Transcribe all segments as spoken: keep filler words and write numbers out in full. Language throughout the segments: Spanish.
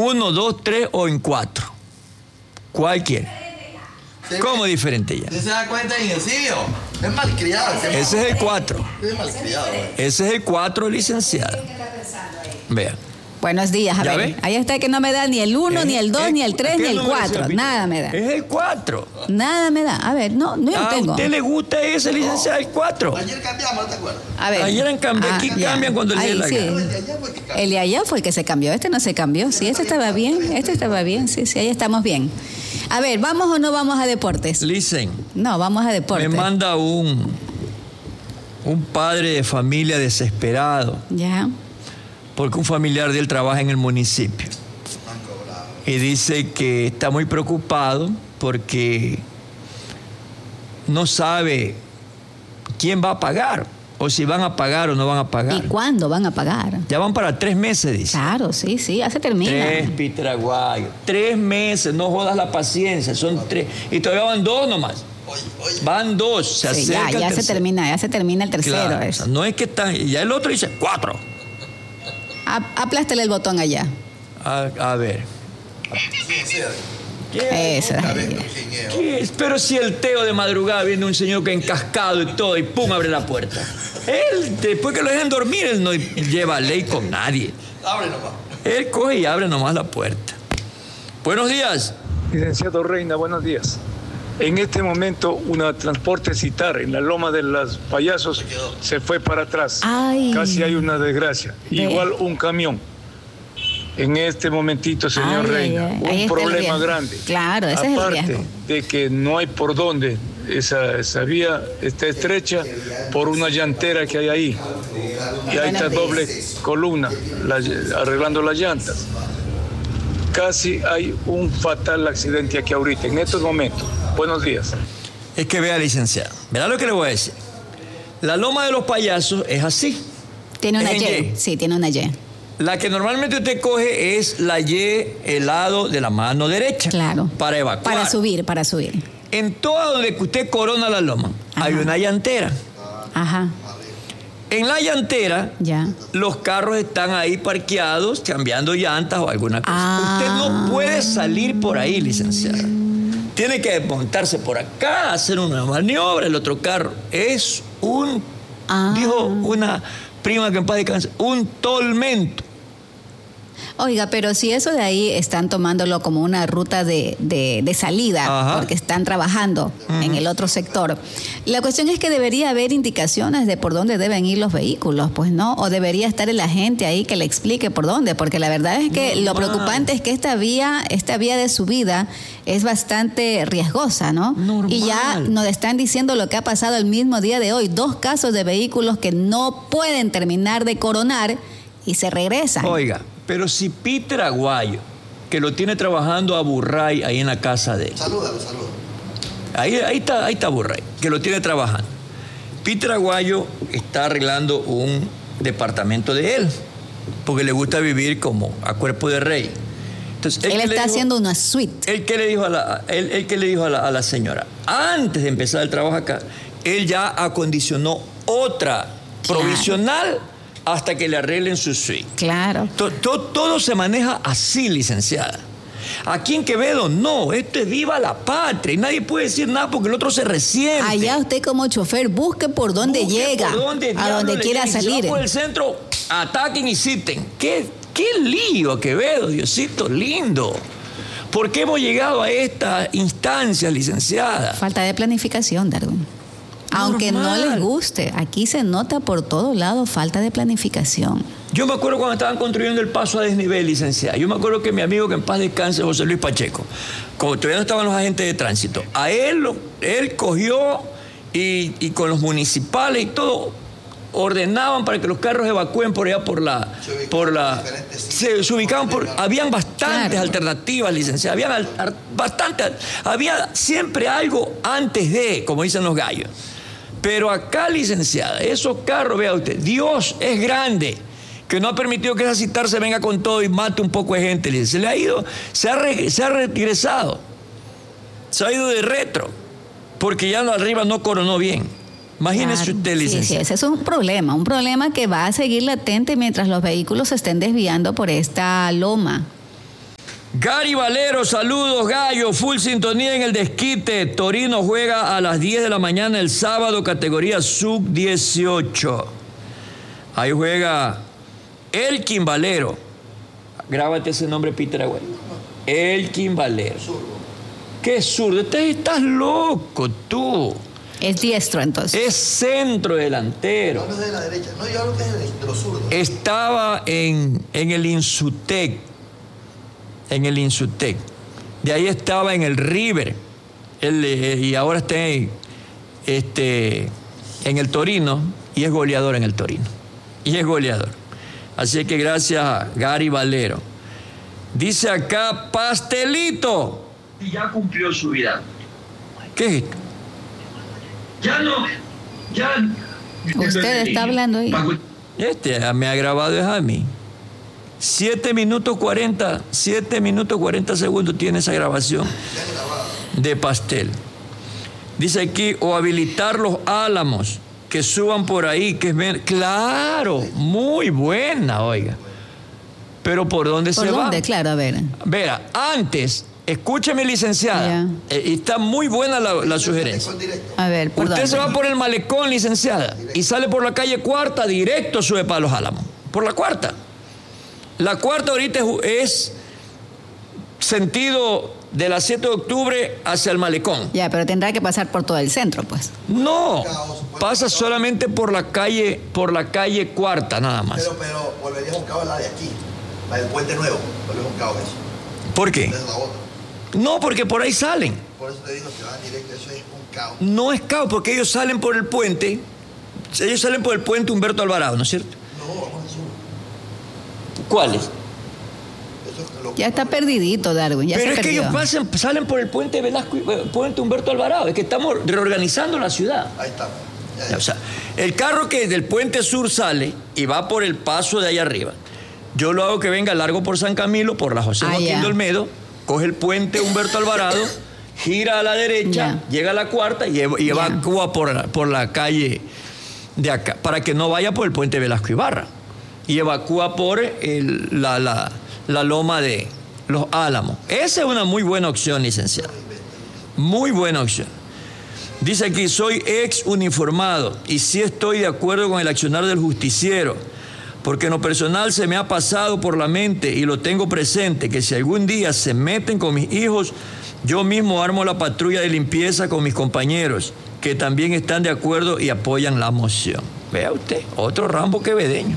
uno, dos, tres o en cuatro. ¿Cuál quiere? ¿Cómo diferente ya? ¿Usted se da cuenta, Ignacio? Es malcriado. Ese es el cuatro. Es malcriado. Ese es el cuatro, licenciada. Vea. Buenos días, a ¿Ya ver. ve? Ahí está que no me da ni el uno, Es- ni el dos, es- ni el tres, ¿qué ni el número es, cuatro. Pito? Nada me da. Es el cuatro. Nada me da. A ver, no, no yo ¿A tengo. usted le gusta ese, licenciada, el cuatro? Ayer cambiamos, ¿te acuerdas? A ver. Ayer han cambiado, aquí ya. cambian cuando les dé Ahí la sí. gana. El de allá fue que cambió. El de allá fue el que se cambió. Este no se cambió. Sí, este estaba bien. Este estaba bien. Sí, sí, ahí estamos bien. A ver, ¿vamos o no vamos a deportes? Listen, No, vamos a deportes. me manda un, un padre de familia desesperado Ya. porque un familiar de él trabaja en el municipio. Y dice que está muy preocupado porque no sabe quién va a pagar, o si van a pagar o no van a ¿Y pagar. cuándo van a pagar? Ya van para tres meses, dice. Claro, sí, sí, ya se termina. Tres, Piteraguayo. Tres meses, no jodas la paciencia, son tres. Y todavía van dos nomás. Oye, oye. Van dos, se Sí, ya, acerca el ya se tercero. termina, ya se termina el tercero. Claro, o eso. sea, no es que están, ya el otro dice cuatro. A- Aplástale el botón allá. A, a ver. ¿Quién sea? ¿Qué? Eso. A ver, ¿quién es? ¿Qué es? Pero si el Teo de madrugada viene un señor que encascado y todo y pum, abre la puerta. Él, después que lo dejan dormir, él no lleva ley con nadie. Abre nomás. Él coge y abre nomás la puerta. Buenos días. Licenciado Reina, buenos días. En este momento, una transporte citar en la loma de los payasos se fue para atrás. Ay. Casi hay una desgracia. Ve. Igual un camión. En este momentito, señor Ay, Reina, ay, ay. Ahí un está el problema riesgo. grande. Claro, ese es el Aparte riesgo. de que no hay por dónde, esa, esa vía está estrecha por una llantera que hay ahí. Y hay esta doble columna la- arreglando las llantas. Casi hay un fatal accidente aquí ahorita, en estos momentos. Buenos días. Es que vea, licenciado. Verá lo que le voy a decir. La loma de los payasos es así. Tiene una Es Y. en Y. Sí, tiene una Y. La que normalmente usted coge es la Y, el lado de la mano derecha. Claro. Para evacuar. Para subir, para subir. En toda donde que usted corona la loma, Ajá. hay una llantera. Ajá, En la llantera, ya. los carros están ahí parqueados, cambiando llantas o alguna cosa. Ah. Usted no puede salir por ahí, licenciada. Tiene que montarse por acá, hacer una maniobra, el otro carro. Es un, Ah. dijo una prima que en paz descanse, un tormento. Oiga, pero si eso de ahí están tomándolo como una ruta de, de, de salida, Ajá. porque están trabajando en el otro sector, la cuestión es que debería haber indicaciones de por dónde deben ir los vehículos, pues no, o debería estar el agente ahí que le explique por dónde, porque la verdad es que lo Normal. preocupante es que esta vía, esta vía de subida es bastante riesgosa, ¿no? Normal. Y ya nos están diciendo lo que ha pasado el mismo día de hoy, dos casos de vehículos que no pueden terminar de coronar y se regresan. Oiga, pero si Peter Aguayo, que lo tiene trabajando a Burray ahí en la casa de él, Salúdalo, salúdalo. ahí, ahí está, ahí está Burray, que lo tiene trabajando. Peter Aguayo está arreglando un departamento de él, porque le gusta vivir como a cuerpo de rey. Entonces, Él que le está dijo- haciendo una suite. Él que le dijo a la, él, él que le dijo a la, a la señora, antes de empezar el trabajo acá, él ya acondicionó otra Claro. provisional hasta que le arreglen su suite. Claro. To- to- todo se maneja así, licenciada. Aquí en Quevedo, no, esto es viva la patria y nadie puede decir nada porque el otro se resiente. Allá usted como chofer busque por dónde Busque llega, por dónde a diablo donde le quiera llega. Y si va salir. por el centro, ataquen y citen. ¿Qué, qué lío, Quevedo, Diosito lindo? ¿Por qué hemos llegado a esta instancia, licenciada? Falta de planificación, Darwin. Aunque no Normal. les guste, aquí se nota por todos lados falta de planificación. Yo me acuerdo cuando estaban construyendo el paso a desnivel, licenciada. Yo me acuerdo que mi amigo que en paz descanse, José Luis Pacheco, como todavía no estaban los agentes de tránsito, a él, lo- él cogió y, y con los municipales y todo, ordenaban para que los carros evacúen por allá por la... Se ubicaban por la diferentes sitios. se, se ubicaban por... Habían bastantes Claro. alternativas, licenciada. Habían al- ar- bastantes... Había siempre algo antes de, como dicen los gallos. Pero acá, licenciada, esos carros, vea usted, Dios es grande, que no ha permitido que esa citar se venga con todo y mate un poco de gente. licenciada. Se le ha ido, se ha, re- se ha regresado, se ha ido de retro, porque ya no arriba no coronó bien. Imagínese Claro. usted, Sí, sí, licenciada. ese es un problema, un problema que va a seguir latente mientras los vehículos se estén desviando por esta loma. Gary Valero, saludos, Gallo, full sintonía en el desquite. Torino juega a las diez de la mañana el sábado, categoría sub dieciocho. Ahí juega Elkin Valero. Grábate ese nombre, Peter Agüey. Elkin Valero. ¿Qué zurdo? Estás, estás loco tú. Es diestro, entonces. Es centro delantero. No, no es de la derecha. No, yo hablo que es de los zurdos. Estaba en, en el Insutec. En el Insutec. De ahí estaba en el River. El, eh, y ahora está en, este, en el Torino. Y es goleador en el Torino. Y es goleador. Así que gracias a Gary Valero. Dice acá, Pastelito. Y ya cumplió su vida. ¿Qué es esto? Ya no, ya... Usted está hablando ahí. Este me ha grabado es a mí. Siete minutos cuarenta, siete minutos cuarenta segundos tiene esa grabación de Pastel. Dice aquí, o habilitar los álamos que suban por ahí, que es... Claro, muy buena, oiga. Pero ¿por dónde ¿Por se dónde? va? Claro, a ver. Vea, antes, escúcheme, licenciada, eh, está muy buena la, la sugerencia. A ver, ¿por Usted dónde? se va por el malecón, licenciada, y sale por la calle Cuarta, directo sube para Los Álamos. Por la Cuarta. La Cuarta ahorita es sentido de la siete de octubre hacia el malecón. Ya, pero tendrá que pasar por todo el centro, pues. No, pasa solamente por la calle, por la calle Cuarta, nada más. Pero, pero volverías a un cabo la de aquí, la del Puente Nuevo. Volverías a un cabo eso. ¿Por qué? Esa es la otra. No, porque por ahí salen. Por eso te digo que van directo, eso es un caos. No es caos, porque ellos salen por el puente, ellos salen por el puente Humberto Alvarado, ¿no es cierto? No, vamos al sur. ¿Cuáles? Eso es lo Ya está perdidito, Darwin. Ya Pero se es que perdió. ellos pasan, salen por el puente Velasco, puente Humberto Alvarado, es que estamos reorganizando la ciudad. Ahí está. Ya, ya. O sea, el carro que del puente sur sale y va por el paso de ahí arriba, yo lo hago que venga largo por San Camilo, por la José Ah, Joaquín ya. de Olmedo, coge el puente Humberto Alvarado, gira a la derecha, Ya. llega a la Cuarta y, ev- y Ya. evacúa por, por la calle de acá, para que no vaya por el puente Velasco Ibarra. Y evacúa por el- la, la, la loma de Los Álamos. Esa es una muy buena opción, licenciado. Muy buena opción. Dice aquí, soy ex uniformado y sí estoy de acuerdo con el accionar del justiciero, porque en lo personal se me ha pasado por la mente y lo tengo presente, que si algún día se meten con mis hijos, yo mismo armo la patrulla de limpieza con mis compañeros, que también están de acuerdo y apoyan la moción. Vea usted, otro Rambo quevedeño.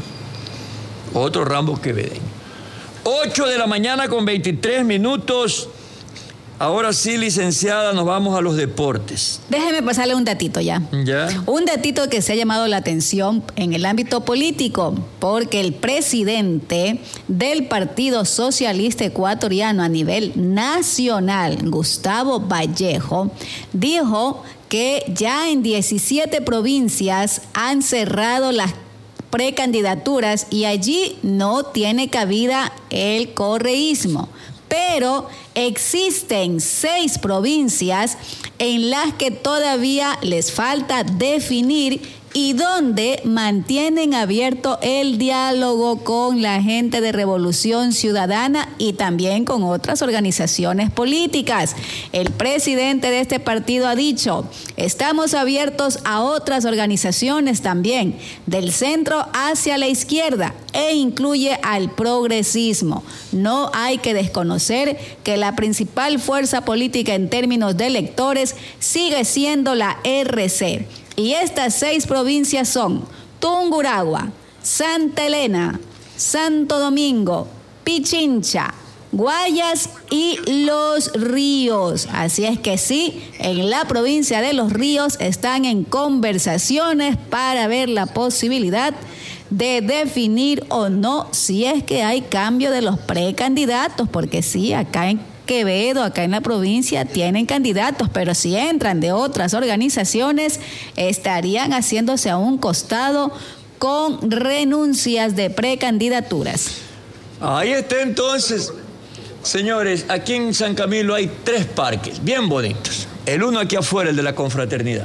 Otro Rambo quevedeño. ocho de la mañana con veintitrés minutos. Ahora sí, licenciada, nos vamos a los deportes. Déjeme pasarle un datito ya. ¿Ya? Un datito que se ha llamado la atención en el ámbito político, porque el presidente del Partido Socialista Ecuatoriano a nivel nacional, Gustavo Vallejo, dijo que ya en diecisiete provincias han cerrado las precandidaturas y allí no tiene cabida el correísmo. Pero existen seis provincias en las que todavía les falta definir y donde mantienen abierto el diálogo con la gente de Revolución Ciudadana y también con otras organizaciones políticas. El presidente de este partido ha dicho, estamos abiertos a otras organizaciones también, del centro hacia la izquierda, e incluye al progresismo. No hay que desconocer que la principal fuerza política en términos de electores sigue siendo la R C. Y estas seis provincias son Tungurahua, Santa Elena, Santo Domingo, Pichincha, Guayas y Los Ríos. Así es que sí, en la provincia de Los Ríos están en conversaciones para ver la posibilidad de definir o no si es que hay cambio de los precandidatos, porque sí, acá en Quevedo, acá en la provincia, tienen candidatos, pero si entran de otras organizaciones, estarían haciéndose a un costado con renuncias de precandidaturas. Ahí está entonces, señores, aquí en San Camilo hay tres parques bien bonitos. El uno aquí afuera, el de la Confraternidad,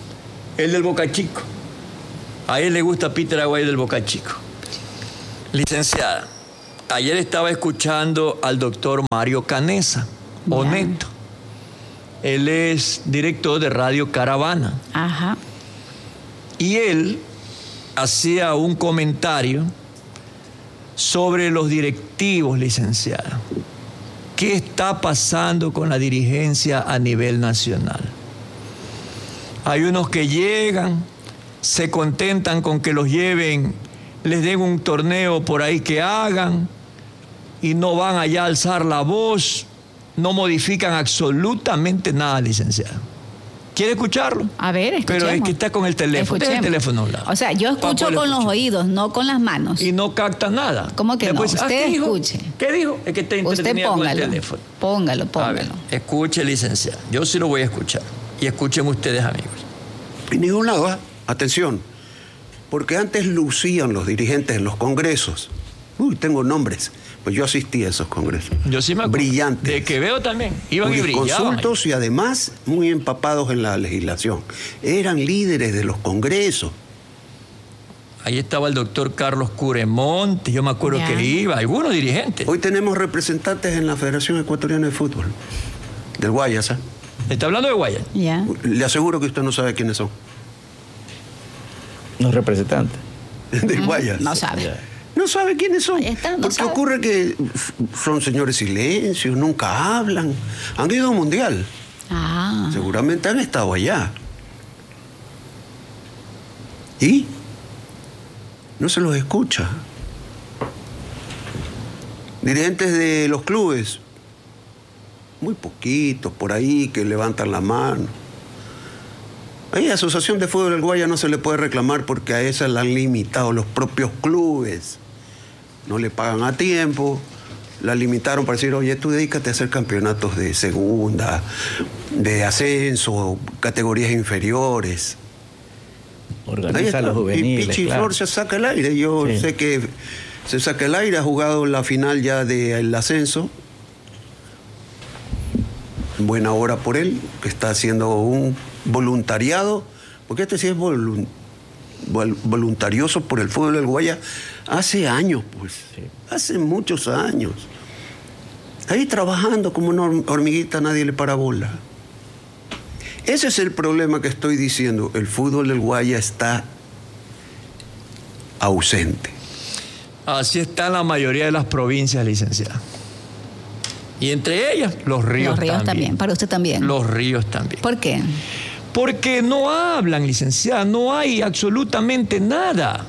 el del Boca Chico. A él le gusta Peter Aguay del Boca Chico. Licenciada, ayer estaba escuchando al doctor Mario Canesa, Oneto. Él es director de Radio Caravana. Ajá. Y él hacía un comentario sobre los directivos, licenciada. ¿Qué está pasando con la dirigencia a nivel nacional? Hay unos que llegan, se contentan con que los lleven, les den un torneo por ahí que hagan y no van allá a alzar la voz, no modifican absolutamente nada, licenciado. ¿Quiere escucharlo? A ver, escuchemos. Pero es que está con el teléfono. Deja el teléfono a un lado. O sea, yo escucho con los oídos, no con las manos. Y no capta nada. ¿Cómo que Después, no? Usted ¿qué dijo? escuche. ¿Qué dijo? Es que está entretenida con el teléfono. Póngalo, póngalo. A ver, escuche, licenciado. Yo sí lo voy a escuchar. Y escuchen ustedes, amigos. En ningún lado, ¿eh? Atención. Porque antes lucían los dirigentes en los congresos. Uy, tengo nombres. Pues yo asistí a esos congresos. Yo sí me acuerdo. Brillantes. De que veo también. Iban y brillaban. Consultos y además muy empapados en la legislación. Eran líderes de los congresos. Ahí estaba el doctor Carlos Curemonte. Yo me acuerdo ya. que iba. Algunos dirigentes. Hoy tenemos representantes en la Federación Ecuatoriana de Fútbol. Del Guayas, ¿eh? ¿Está hablando de Guayas? Ya. Le aseguro que usted no sabe quiénes son. Los representantes. Del Guayas. No sabe. No sabe quiénes son. Está, no Porque sabe. ocurre que son señores silencios, nunca hablan. Han ido a un mundial. Ah. Seguramente han estado allá. ¿Y? No se los escucha. Dirigentes de los clubes, muy poquitos por ahí que levantan la mano. Ahí, Asociación de Fútbol del Guaya no se le puede reclamar porque a esa la han limitado los propios clubes. No le pagan a tiempo, la limitaron para decir, oye, tú dedícate a hacer campeonatos de segunda, de ascenso, categorías inferiores. Organiza los juveniles, y Pichi claro. Flor se saca el aire. Yo Sí. sé que se saca el aire, ha jugado la final ya del ascenso. Buena hora por él, que está haciendo un voluntariado, porque este sí es volun- vol- voluntarioso por el fútbol del Guaya hace años, pues, Sí. hace muchos años. Ahí trabajando como una hormiguita, nadie le para bola. Ese es el problema que estoy diciendo. El fútbol del Guaya está ausente. Así está la mayoría de las provincias, licenciada. Y entre ellas, los ríos, Los ríos también. también. Para usted también. Los ríos también. ¿Por qué? Porque no hablan, licenciada, no hay absolutamente nada.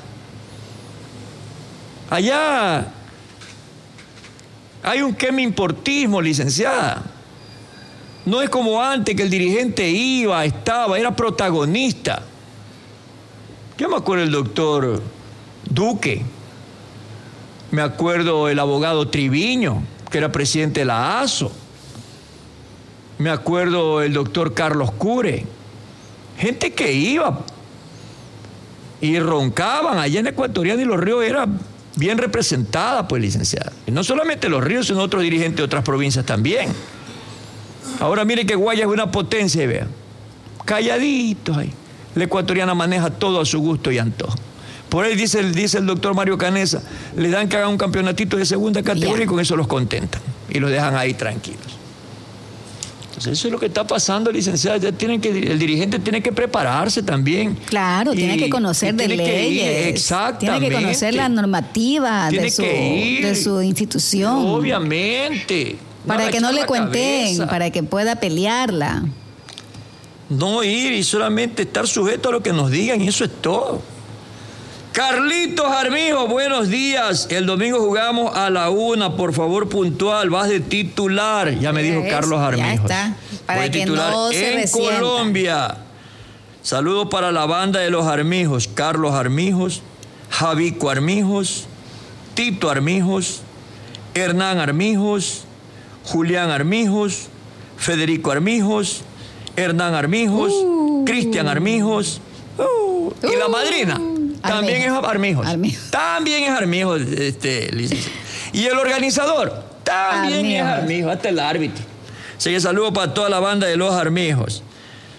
Allá hay un quema-importismo, licenciada. No es como antes que el dirigente iba, estaba, era protagonista. Yo me acuerdo del doctor Duque, me acuerdo el abogado Triviño, que era presidente de la A S O. Me acuerdo el doctor Carlos Cure. Gente que iba y roncaban allá en Ecuatoriano y Los Ríos era bien representada, pues, licenciada. Y no solamente Los Ríos, sino otros dirigentes de otras provincias también. Ahora mire que Guayas es una potencia y vea. Calladitos ahí. La ecuatoriana maneja todo a su gusto y antojo. Por ahí dice el, dice el doctor Mario Canesa, le dan que hagan un campeonatito de segunda categoría y con eso los contentan. Y los dejan ahí tranquilos. Entonces eso es lo que está pasando, licenciada. Ya tienen que, el dirigente tiene que prepararse también. Claro, Y- tiene que conocer y de tiene que ir, leyes. exactamente. Tiene que conocer la normativa Tiene de su, que ir. de su institución. Obviamente. Para Nada que no echar le la cuenten, cabeza. para que pueda pelearla. No ir y solamente estar sujeto a lo que nos digan y eso es todo. Carlitos Armijo, buenos días. El domingo jugamos a la una, por favor, puntual. Vas de titular. Ya me dijo Eso, Carlos ya Armijo. está. Para Voy de que titular no se en resientan. Colombia. Saludos para la banda de los Armijos. Carlos Armijos, Javico Armijos, Tito Armijos, Hernán Armijos, Julián Armijos, Federico Armijos, Hernán Armijos, Uh. Cristian Armijos, uh, y la Uh. madrina también es Armijos. Armijos. También es Armijos, este, licenciado. Y el organizador también es Armijos. Armijos, hasta el árbitro. Así que saludo para toda la banda de los Armijos.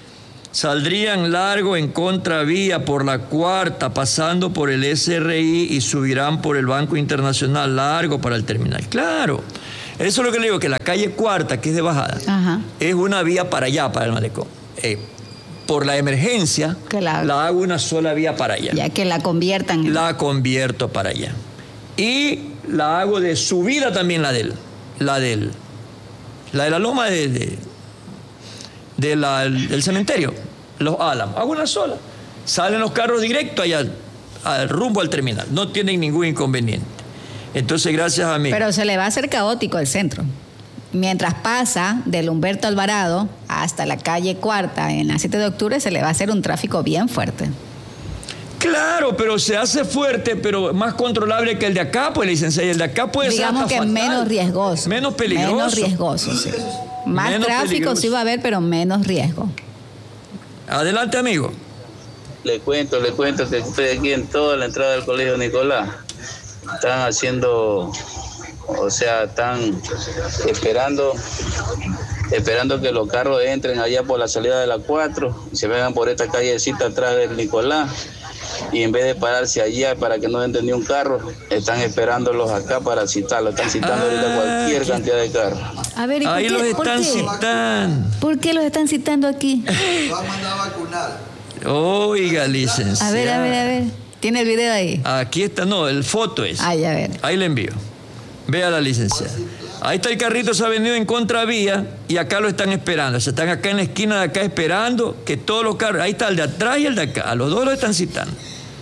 Saldrían largo en contravía por la cuarta, pasando por el S R I y subirán por el Banco Internacional, largo para el terminal. Claro, eso es lo que le digo, que la calle cuarta, que es de bajada, Ajá. es una vía para allá, para el malecón. Eh, por la emergencia, la, la hago una sola vía para allá. Ya que la conviertan. En... La convierto para allá. Y la hago de subida también la del, la del, la de la loma de... de De la, del cementerio, los Álamos. Hago una sola. Salen los carros directo allá, al rumbo al terminal. No tienen ningún inconveniente. Entonces, gracias a mí. Pero se le va a hacer caótico el centro. Mientras pasa del Humberto Alvarado hasta la calle Cuarta, en la siete de octubre, se le va a hacer un tráfico bien fuerte. Claro, pero se hace fuerte, pero más controlable que el de acá, pues, licenciada. Y el de acá puede ser Digamos que fatal. menos riesgoso. Menos peligroso. Menos riesgoso, sí. Más menos tráfico peligroso. sí va a haber, pero menos riesgo. Adelante, amigo. Le cuento, le cuento que estoy aquí en toda la entrada del Colegio Nicolás. Están haciendo, o sea, están esperando, esperando que los carros entren allá por la salida de la cuatro y se vengan por esta callecita atrás del Nicolás. Y en vez de pararse allá para que no entre ni un carro, están esperándolos acá para citarlos. Están citando ah, ahorita cualquier cantidad de carros. A ver, ¿y ahí por qué? los están citando. ¿Por qué los están citando aquí? Lo han mandado a vacunar. Oiga, licenciada. A ver, a ver, a ver. ¿Tiene el video ahí? Aquí está, no, el foto es. Ay, a ver. Ahí le envío. Vea la licenciada. Ahí está el carrito, se ha venido en contravía y acá lo están esperando. O sea, están acá en la esquina de acá esperando que todos los carros... Ahí está el de atrás y el de acá. A los dos los están citando.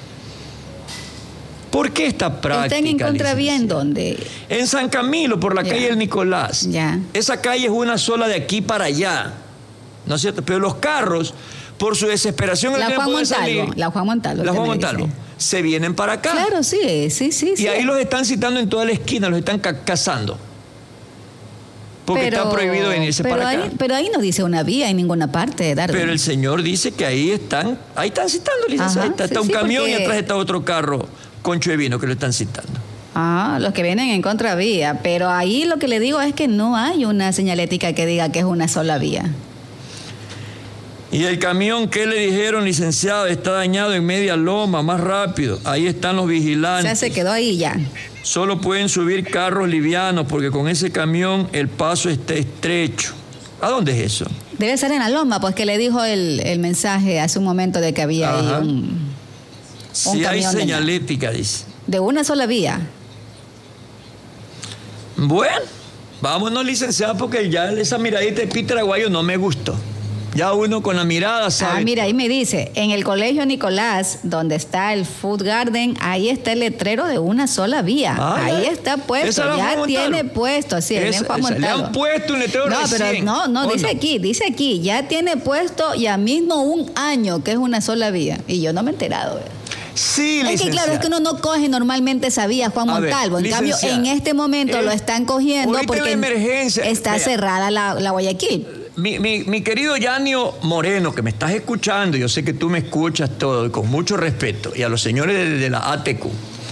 ¿Por qué esta práctica? ¿Están en contravía en dónde? En San Camilo, por la ya. calle del Nicolás. Ya. Esa calle es una sola de aquí para allá. ¿No es cierto? Pero los carros, por su desesperación... La Juan Montalvo. Salir, la Juan Montalvo. La Juan Montalvo. Se vienen para acá. Claro, sí, sí, sí. Y sí. ahí los están citando en toda la esquina, los están ca cazando. Porque pero, está prohibido venirse pero para ahí, acá. Pero ahí no dice una vía en ninguna parte, Darwin. Pero el señor dice que ahí están, ahí están citando, licenciada. Ahí está, sí, está un sí, camión porque... y atrás está otro carro, concho de vino, que lo están citando. Ah, los que vienen en contravía. Pero ahí lo que le digo es que no hay una señalética que diga que es una sola vía. Y el camión, ¿qué le dijeron, licenciado? Está dañado en media loma, más rápido. Ahí están los vigilantes. Ya se quedó ahí ya. Solo pueden subir carros livianos porque con ese camión el paso está estrecho. ¿A dónde es eso? Debe ser en la loma, pues que le dijo el, el mensaje hace un momento de que había Ajá. ahí un, un si hay camión señalética, de, dice. de una sola vía. Bueno, vámonos, licenciado, porque ya esa miradita de Peter Aguayo no me gustó. Ya uno con la mirada sabe. Ah, mira, ahí me dice, en el Colegio Nicolás, donde está el Food Garden, ahí está el letrero de una sola vía. Ah, ahí ya. está puesto, ya tiene puesto, así, esa, Juan esa, le han puesto un letrero No, recién. pero no, no, dice no? aquí, dice aquí, ya tiene puesto ya mismo un año que es una sola vía. Y yo no me he enterado, ¿verdad? Sí, es que claro, es que uno no coge normalmente esa vía, Juan A Montalvo. ver, en cambio, en este momento el, lo están cogiendo porque la emergencia, está vea, cerrada la, la Guayaquil. Mi, mi, mi querido Yanio Moreno, que me estás escuchando, yo sé que tú me escuchas todo y con mucho respeto, y a los señores de, de la A T Q,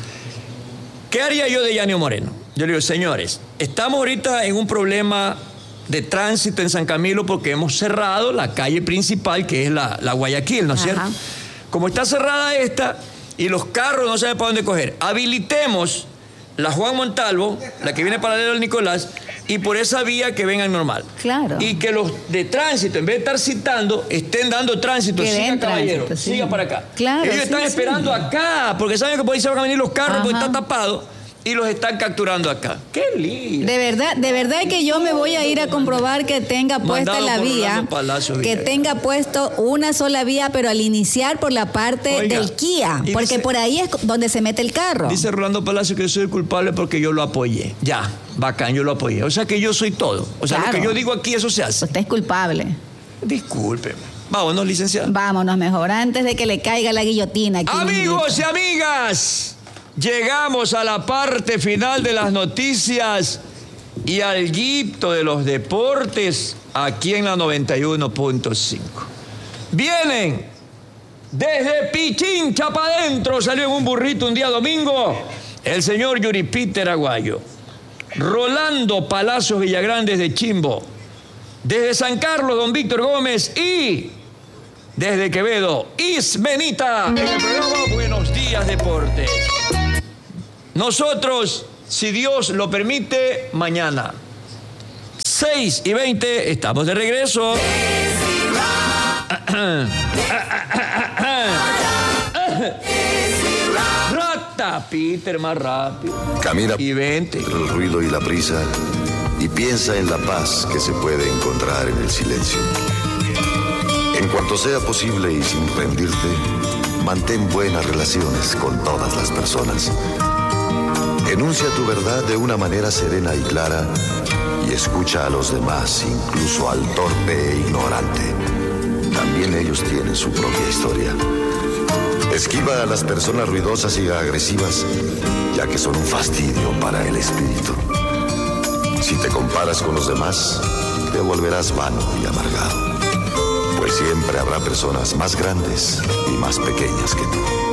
¿qué haría yo de Yanio Moreno? Yo le digo, señores, estamos ahorita en un problema de tránsito en San Camilo porque hemos cerrado la calle principal, que es la, la Guayaquil, ¿no es cierto? Como está cerrada esta y los carros no saben para dónde coger, habilitemos la Juan Montalvo, la que viene paralela al Nicolás, y por esa vía que vengan normal. Claro. Y que los de tránsito, en vez de estar citando, estén dando tránsito. Que siga, caballero, tránsito, sí. siga para acá. Claro, Ellos sí, están sí. esperando acá, porque saben que por ahí se van a venir los carros, Ajá. porque está tapado, y los están capturando acá. ¡Qué lío! De verdad, de verdad que yo me voy a ir a comprobar que tenga puesta Mandado la por vía, Rolando Palacio, que Villar. tenga puesto una sola vía, pero al iniciar por la parte Oiga, del Kia, y porque dice- por ahí es donde se mete el carro. Dice Rolando Palacio que yo soy el culpable porque yo lo apoyé. Ya, bacán, yo lo apoyé. O sea que yo soy todo. O sea, Claro. lo que yo digo aquí, eso se hace. Usted es culpable. Discúlpeme. Vámonos, licenciado. Vámonos mejor, antes de que le caiga la guillotina aquí. Amigos y amigas, llegamos a la parte final de las noticias y al guito de los deportes aquí en la noventa y uno punto cinco. Vienen desde Pichincha para adentro, salió en un burrito un día domingo, el señor Yuri Peter Aguayo. Rolando Palacios Villagrán desde Chimbo. Desde San Carlos, don Víctor Gómez y desde Quevedo, Ismenita, en el programa Buenos Días Deportes. Nosotros, si Dios lo permite, mañana, seis y veinte, estamos de regreso. Rata, Peter, más rápido. Camina y vente. entre el ruido y la prisa y piensa en la paz que se puede encontrar en el silencio. En cuanto sea posible y sin rendirte, mantén buenas relaciones con todas las personas. Enuncia tu verdad de una manera serena y clara y escucha a los demás, incluso al torpe e ignorante. También ellos tienen su propia historia. Esquiva a las personas ruidosas y agresivas, ya que son un fastidio para el espíritu. Si te comparas con los demás, te volverás vano y amargado, pues siempre habrá personas más grandes y más pequeñas que tú.